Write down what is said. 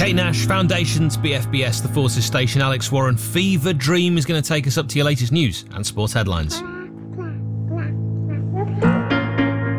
Kate Nash, Foundations, BFBS, The Forces Station, Alex Warren, Fever Dream is going to take us up to your latest news and sports headlines.